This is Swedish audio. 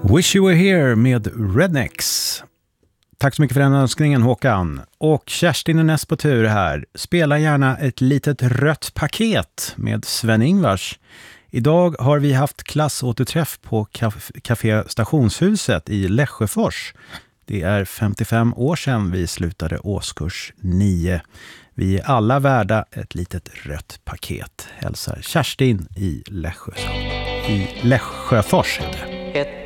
Wish You Were Here med Rednecks. Tack så mycket för den önskningen, Håkan. Och Kerstin är näst på tur här. Spela gärna ett litet rött paket med Sven-Ingvars. Idag har vi haft klassåterträff på Café Stationshuset i Lässjöfors. Det är 55 år sedan vi slutade årskurs 9. Vi är alla värda ett litet rött paket. Hälsar Kerstin i Lässjöfors heter det.